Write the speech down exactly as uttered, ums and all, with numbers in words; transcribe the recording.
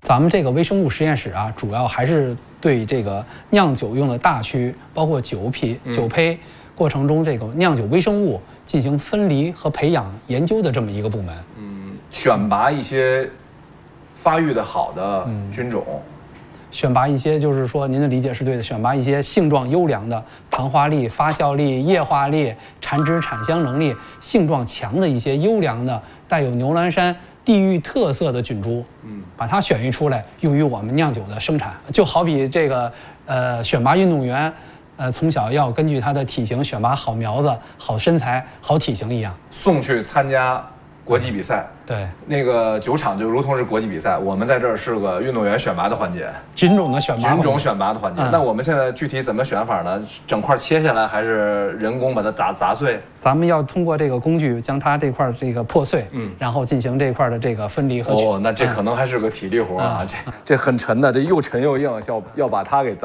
咱们这个微生物实验室啊，主要还是对这个酿酒用的大区，包括酒坯、酒胚过程中这个酿酒微生物进行分离和培养研究的这么一个部门。 嗯，选拔一些发育的好的菌种。嗯， 选拔一些，就是说您的理解是对的，选拔一些性状优良的、糖化力、发酵力、液化力、产脂产香能力、性状强的一些优良的、带有牛栏山地域特色的菌株，嗯，把它选育出来，用于我们酿酒的生产。就好比这个呃，选拔运动员，呃，从小要根据他的体型选拔好苗子、好身材、好体型一样， 送去参加国际比赛。 对， 那个酒厂就如同是国际比赛，我们在这儿是个运动员选拔的环节， 菌种的选拔， 菌种选拔的环节。嗯、那我们现在具体怎么选法呢？整块切下来，还是人工把它打砸碎？ 咱们要通过这个工具将它这块这个破碎，嗯，然后进行这块的这个分离和取。 哦，那这可能还是个体力活啊，嗯、这这很沉的，这又沉又硬，要要把它给砸。